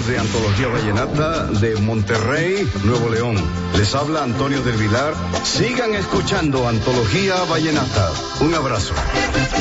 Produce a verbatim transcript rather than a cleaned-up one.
de Antología Vallenata de Monterrey, Nuevo León. Les habla Antonio del Vilar. Sigan escuchando Antología Vallenata. Un abrazo.